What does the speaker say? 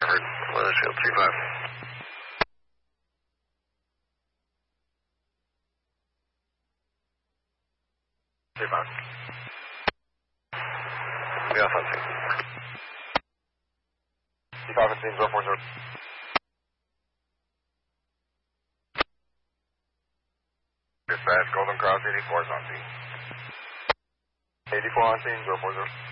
Covered. Weathersfield 35. Be off on scene. Keep off on scene 040. Dispatch, Golden Cross 84 is on scene. 84 on scene, 040.